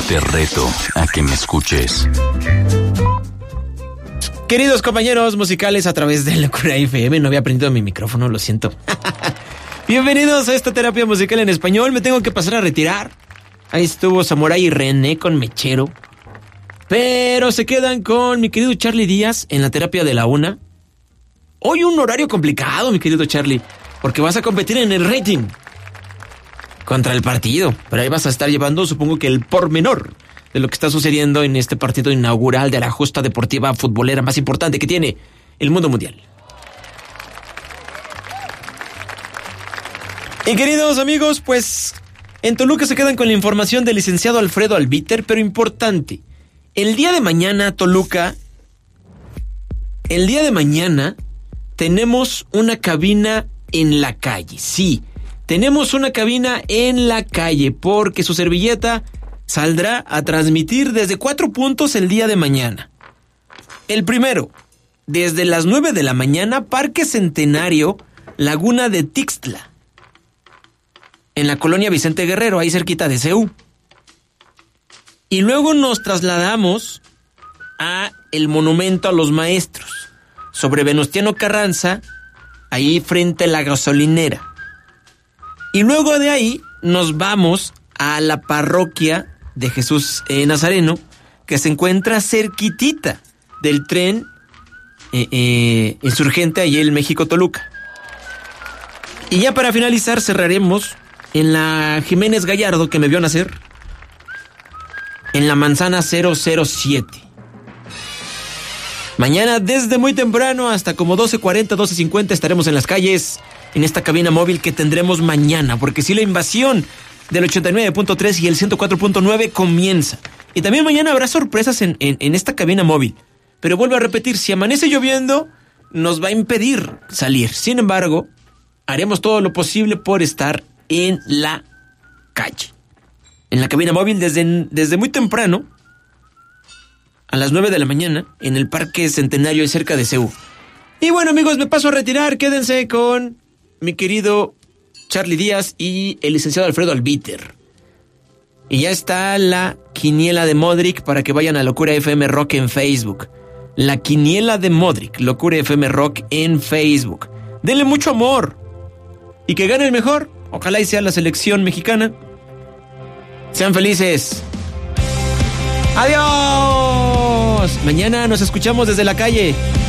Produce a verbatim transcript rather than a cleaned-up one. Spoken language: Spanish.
Te reto a que me escuches. Queridos compañeros musicales a través de Locura F M, no había prendido mi micrófono, lo siento. Bienvenidos a esta terapia musical en español. Me tengo que pasar a retirar. Ahí estuvo Samurai y René con Mechero. Pero se quedan con mi querido Charlie Díaz en la terapia de la una. Hoy un horario complicado, mi querido Charlie, porque vas a competir en el rating contra el partido. Pero ahí vas a estar llevando, supongo que el pormenor de lo que está sucediendo en este partido inaugural de la justa deportiva futbolera más importante que tiene el mundo mundial. Y queridos amigos, pues en Toluca se quedan con la información del licenciado Alfredo Albiter, pero importante. El día de mañana, Toluca, el día de mañana tenemos una cabina en la calle. Sí, tenemos una cabina en la calle porque su servilleta saldrá a transmitir desde cuatro puntos el día de mañana. El primero, desde las nueve de la mañana, Parque Centenario, Laguna de Tixtla, en la colonia Vicente Guerrero, ahí cerquita de C U. Y luego nos trasladamos a el Monumento a los Maestros, sobre Venustiano Carranza, ahí frente a la gasolinera. Y luego de ahí nos vamos a la parroquia de Jesús eh, Nazareno, que se encuentra cerquitita del tren eh, eh, insurgente allí en México-Toluca. Y ya para finalizar cerraremos en la Jiménez Gallardo, que me vio nacer, en la manzana cero cero siete. Mañana desde muy temprano hasta como doce cuarenta, doce cincuenta estaremos en las calles, en esta cabina móvil que tendremos mañana, porque si la invasión del ochenta y nueve punto tres y el ciento cuatro punto nueve comienza. Y también mañana habrá sorpresas en, en, en esta cabina móvil. Pero vuelvo a repetir, si amanece lloviendo, nos va a impedir salir. Sin embargo, haremos todo lo posible por estar en la calle, en la cabina móvil desde, desde muy temprano, a las nueve de la mañana, en el Parque Centenario cerca de C U. Y bueno, amigos, me paso a retirar. Quédense con mi querido Charlie Díaz y el licenciado Alfredo Albiter. Y ya está la quiniela de Modric para que vayan a Locura F M Rock en Facebook. La quiniela de Modric, Locura F M Rock en Facebook. Denle mucho amor y que gane el mejor. Ojalá y sea la selección mexicana. Sean felices. ¡Adiós! Mañana nos escuchamos desde la calle.